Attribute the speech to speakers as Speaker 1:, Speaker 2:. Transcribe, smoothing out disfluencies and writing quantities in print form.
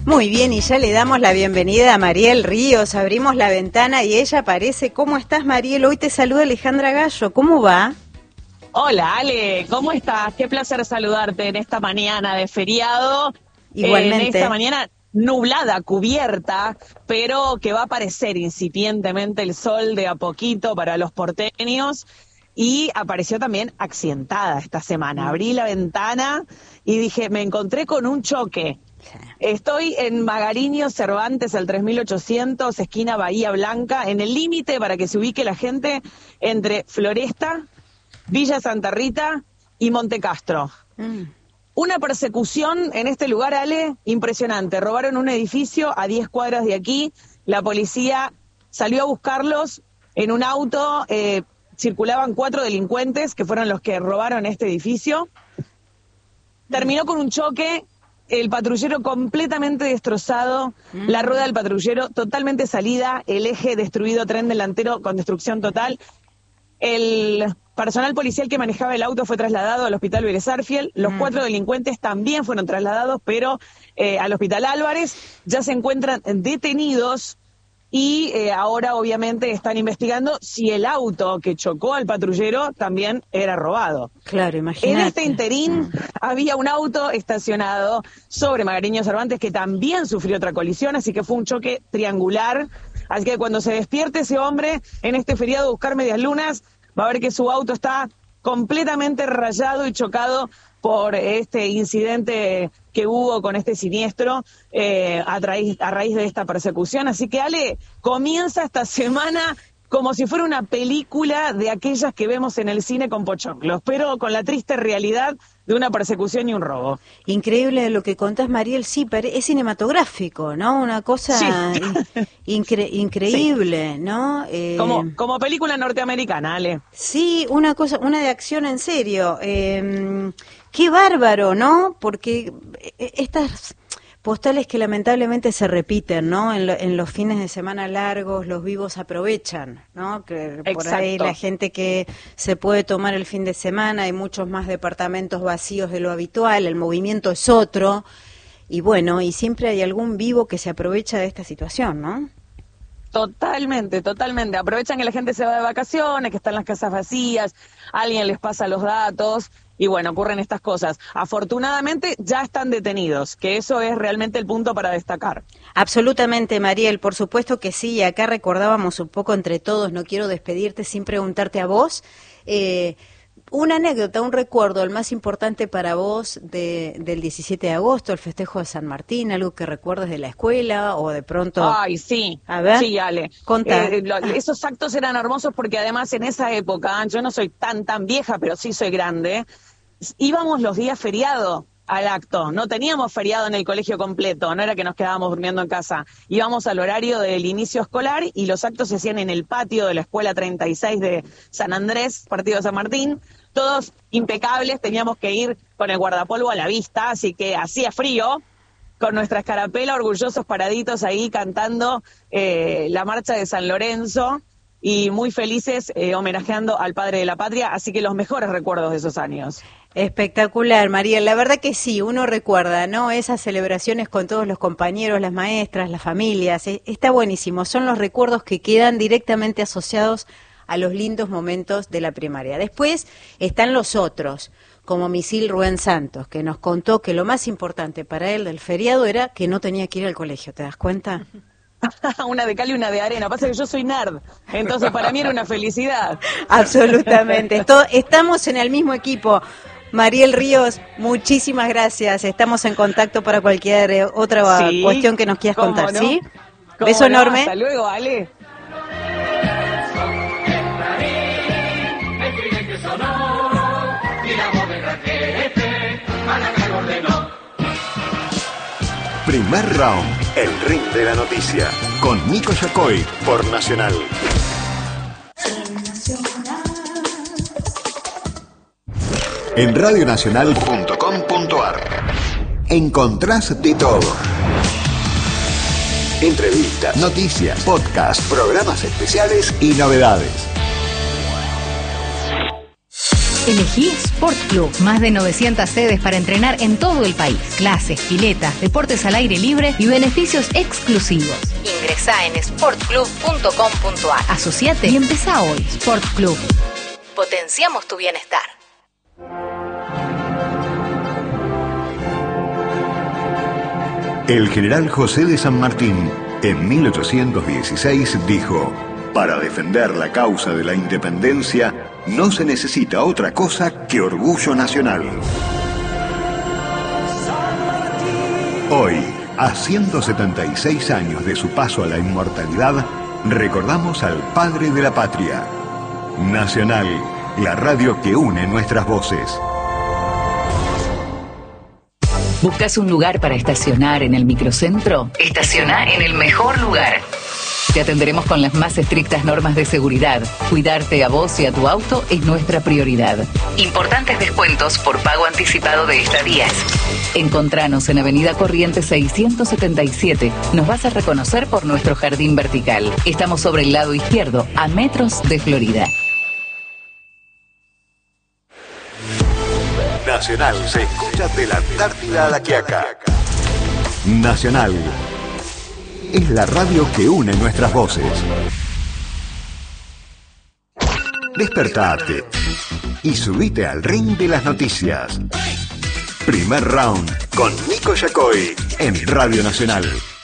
Speaker 1: Muy bien, y ya le damos la bienvenida a Mariel Ríos. Abrimos la ventana y ella aparece. ¿Cómo estás, Mariel? Hoy te saluda Alejandra Gallo. ¿Cómo va?
Speaker 2: Hola, Ale. ¿Cómo estás? Qué placer saludarte en esta mañana de feriado.
Speaker 1: Igualmente.
Speaker 2: En esta mañana nublada, cubierta, pero que va a aparecer incipientemente el sol de a poquito para los porteños. Y apareció también accidentada esta semana. Abrí la ventana y dije, me encontré con un choque. Estoy en Magariño Cervantes, al 3800, esquina Bahía Blanca, en el límite, para que se ubique la gente, entre Floresta, Villa Santa Rita y Monte Castro. Una persecución en este lugar, Ale, impresionante. Robaron un edificio a 10 cuadras de aquí. La policía salió a buscarlos en un auto. Circulaban 4 delincuentes que fueron los que robaron este edificio. Terminó con un choque. El patrullero completamente destrozado, la rueda del patrullero totalmente salida, el eje destruido, tren delantero con destrucción total. El personal policial que manejaba el auto fue trasladado al hospital Vélez Arfiel. Los 4 delincuentes también fueron trasladados, pero al hospital Álvarez. Ya se encuentran detenidos y ahora obviamente están investigando si el auto que chocó al patrullero también era robado.
Speaker 1: Claro, imagínate.
Speaker 2: En este interín había un auto estacionado sobre Magariño Cervantes que también sufrió otra colisión, así que fue un choque triangular. Así que cuando se despierte ese hombre en este feriado a buscar medias lunas, va a ver que su auto está completamente rayado y chocado por este incidente que hubo con este siniestro a raíz de esta persecución. Así que, Ale, comienza esta semana como si fuera una película de aquellas que vemos en el cine con pochoclos, pero con la triste realidad de una persecución y un robo.
Speaker 1: Increíble lo que contás, Mariel. Sí, es cinematográfico, ¿no? Una cosa increíble, sí. ¿No?
Speaker 2: Como película norteamericana, Ale.
Speaker 1: Sí, una de acción en serio. Qué bárbaro, ¿no? Porque estas postales que lamentablemente se repiten, ¿no? En los fines de semana largos, los vivos aprovechan, ¿no? Que por ahí la gente que se puede tomar el fin de semana, hay muchos más departamentos vacíos de lo habitual, el movimiento es otro, y bueno, y siempre hay algún vivo que se aprovecha de esta situación, ¿no?
Speaker 2: Totalmente, totalmente. Aprovechan que la gente se va de vacaciones, que están las casas vacías, alguien les pasa los datos y bueno, ocurren estas cosas. Afortunadamente ya están detenidos, que eso es realmente el punto para destacar.
Speaker 1: Absolutamente, Mariel, por supuesto que sí. Acá recordábamos un poco entre todos, no quiero despedirte sin preguntarte a vos. Una anécdota, un recuerdo, el más importante para vos del 17 de agosto, el festejo de San Martín, algo que recuerdes de la escuela o de pronto...
Speaker 2: Ay, sí.
Speaker 1: A ver,
Speaker 2: sí, Ale.
Speaker 1: Contá.
Speaker 2: Esos actos eran hermosos porque además en esa época, yo no soy tan vieja, pero sí soy grande, íbamos los días feriado al acto, no teníamos feriado en el colegio completo, no era que nos quedábamos durmiendo en casa, íbamos al horario del inicio escolar y los actos se hacían en el patio de la escuela 36 de San Andrés, partido de San Martín, todos impecables, teníamos que ir con el guardapolvo a la vista, así que hacía frío, con nuestra escarapela, orgullosos paraditos ahí cantando la marcha de San Lorenzo y muy felices homenajeando al padre de la patria, así que los mejores recuerdos de esos años.
Speaker 1: Espectacular, Mariel. La verdad que sí, uno recuerda, ¿no? Esas celebraciones con todos los compañeros, las maestras, las familias. Está buenísimo. Son los recuerdos que quedan directamente asociados a los lindos momentos de la primaria. Después están los otros, como Misil Rubén Santos, que nos contó que lo más importante para él del feriado era que no tenía que ir al colegio. ¿Te das cuenta?
Speaker 2: Una de cal y una de arena. Pasa que yo soy nerd, entonces para mí era una felicidad.
Speaker 1: Absolutamente. Estamos en el mismo equipo. Mariel Ríos, muchísimas gracias. Estamos en contacto para cualquier otra cuestión que nos quieras contar,
Speaker 2: no.
Speaker 1: ¿sí? Beso enorme.
Speaker 2: Hasta luego, Ale.
Speaker 3: Primer round, el ring de la noticia, con Nico Yacoy, por Nacional. En radionacional.com.ar encontrás de todo. Entrevistas, noticias, podcast, programas especiales y novedades.
Speaker 4: Elegí Sport Club. Más de 900 sedes para entrenar en todo el país. Clases, piletas, deportes al aire libre y beneficios exclusivos. Ingresá en sportclub.com.ar. Asociate y empezá hoy. Sport Club. Potenciamos tu bienestar.
Speaker 3: El general José de San Martín, en 1816, dijo: para defender la causa de la independencia, no se necesita otra cosa que orgullo nacional. Hoy, a 176 años de su paso a la inmortalidad, recordamos al padre de la patria. Nacional, la radio que une nuestras voces.
Speaker 5: ¿Buscas un lugar para estacionar en el microcentro? Estaciona en el mejor lugar. Te atenderemos con las más estrictas normas de seguridad. Cuidarte a vos y a tu auto es nuestra prioridad. Importantes descuentos por pago anticipado de estadías. Encontranos en Avenida Corrientes 677. Nos vas a reconocer por nuestro jardín vertical. Estamos sobre el lado izquierdo, a metros de Florida.
Speaker 3: Nacional se escucha de la Antártida a la Quiaca. Nacional es la radio que une nuestras voces. Despertate y subite al ring de las noticias. Primer round con Nico Yacoy en Radio Nacional.